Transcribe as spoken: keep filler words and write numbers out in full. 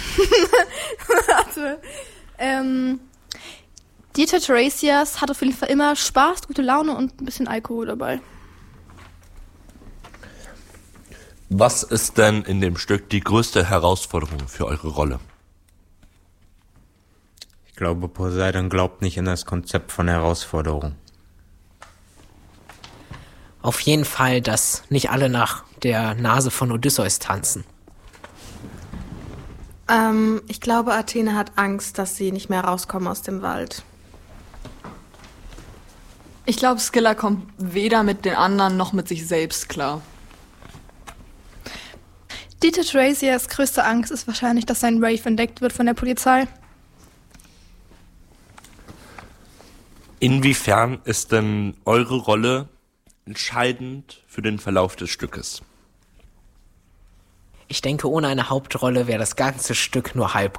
Warte. Ähm, Dieter Tiresias hat auf jeden Fall immer Spaß, gute Laune und ein bisschen Alkohol dabei. Was ist denn in dem Stück die größte Herausforderung für eure Rolle? Ich glaube, Poseidon glaubt nicht an das Konzept von Herausforderung. Auf jeden Fall, dass nicht alle nach der Nase von Odysseus tanzen. Ähm, ich glaube, Athene hat Angst, dass sie nicht mehr rauskommen aus dem Wald. Ich glaube, Scylla kommt weder mit den anderen noch mit sich selbst klar. Dieter Tiresias größte Angst ist wahrscheinlich, dass sein Rave entdeckt wird von der Polizei. Inwiefern ist denn eure Rolle entscheidend für den Verlauf des Stückes? Ich denke, ohne eine Hauptrolle wäre das ganze Stück nur halb